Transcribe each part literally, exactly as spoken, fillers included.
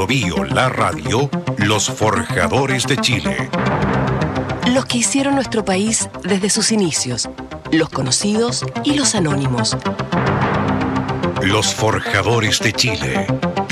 Bio Bio, la radio, los forjadores de Chile. Los que hicieron nuestro país desde sus inicios, los conocidos y los anónimos. Los forjadores de Chile.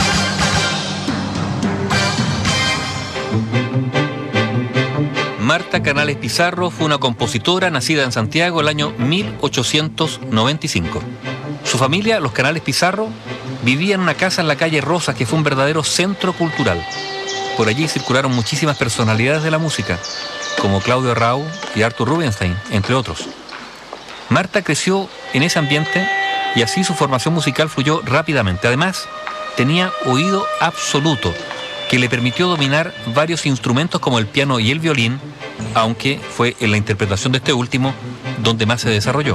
Marta Canales Pizarro fue una compositora nacida en Santiago el año mil ochocientos noventa y cinco. Su familia, los Canales Pizarro, vivía en una casa en la calle Rosas, que fue un verdadero centro cultural. Por allí circularon muchísimas personalidades de la música, como Claudio Arrau y Arthur Rubinstein, entre otros. Marta creció en ese ambiente y así su formación musical fluyó rápidamente. Además, tenía oído absoluto, que le permitió dominar varios instrumentos como el piano y el violín, aunque fue en la interpretación de este último donde más se desarrolló.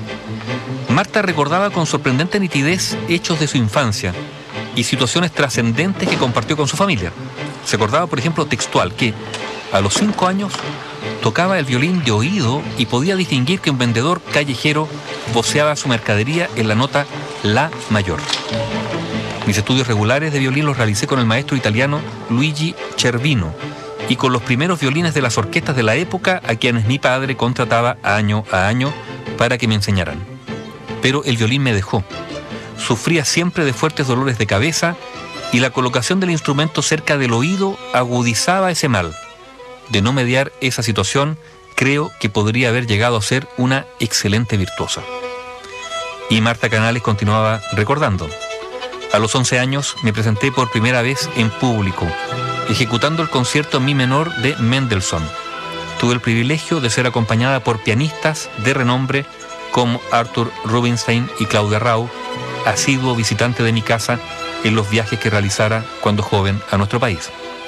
Marta recordaba con sorprendente nitidez hechos de su infancia y situaciones trascendentes que compartió con su familia. Se acordaba, por ejemplo, textual, que a los cinco años tocaba el violín de oído y podía distinguir que un vendedor callejero voceaba su mercadería en la nota La mayor. Mis estudios regulares de violín los realicé con el maestro italiano Luigi Cervino y con los primeros violines de las orquestas de la época, a quienes mi padre contrataba año a año para que me enseñaran. Pero el violín me dejó. Sufría siempre de fuertes dolores de cabeza y la colocación del instrumento cerca del oído agudizaba ese mal. De no mediar esa situación, creo que podría haber llegado a ser una excelente virtuosa. Y Marta Canales continuaba recordando: a los once años me presenté por primera vez en público, ejecutando el concierto en mi menor de Mendelssohn. Tuve el privilegio de ser acompañada por pianistas de renombre como Arthur Rubinstein y Claudio Arrau, asiduo visitante de mi casa en los viajes que realizara cuando joven a nuestro país.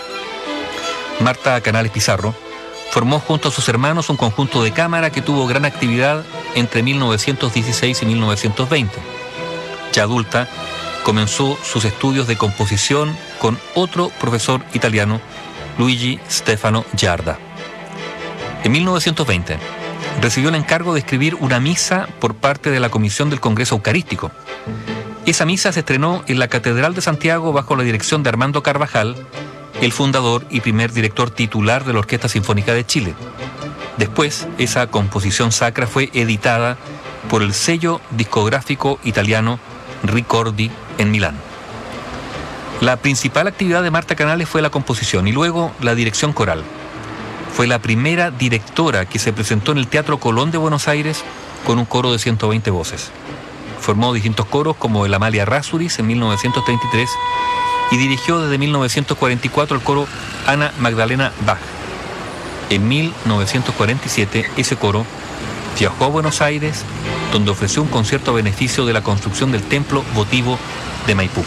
Marta Canales Pizarro formó junto a sus hermanos un conjunto de cámara que tuvo gran actividad entre mil novecientos dieciséis y mil novecientos veinte. Ya adulta, comenzó sus estudios de composición con otro profesor italiano, Luigi Stefano Giarda. En mil novecientos veinte, recibió el encargo de escribir una misa por parte de la Comisión del Congreso Eucarístico. Esa misa se estrenó en la Catedral de Santiago bajo la dirección de Armando Carvajal, el fundador y primer director titular de la Orquesta Sinfónica de Chile. Después, esa composición sacra fue editada por el sello discográfico italiano Ricordi en Milán. La principal actividad de Marta Canales fue la composición y luego la dirección coral. Fue la primera directora que se presentó en el Teatro Colón de Buenos Aires con un coro de ciento veinte voces. Formó distintos coros como el Amalia Rasuris en mil novecientos treinta y tres y dirigió desde mil novecientos cuarenta y cuatro el coro Ana Magdalena Bach. En mil novecientos cuarenta y siete ese coro viajó a Buenos Aires, donde ofreció un concierto a beneficio de la construcción del templo votivo de Maipú.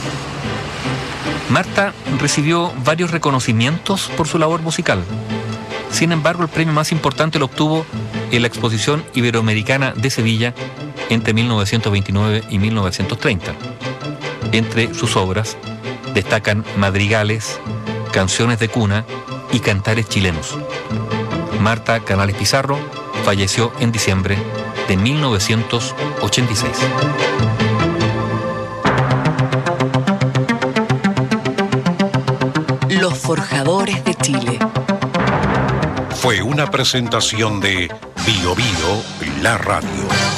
Marta recibió varios reconocimientos por su labor musical. Sin embargo, el premio más importante lo obtuvo en la Exposición Iberoamericana de Sevilla entre mil novecientos veintinueve y mil novecientos treinta. Entre sus obras destacan madrigales, canciones de cuna y cantares chilenos. Marta Canales Pizarro falleció en diciembre de mil novecientos ochenta y seis. Los forjadores de Chile. Fue una presentación de Bio Bio, la radio.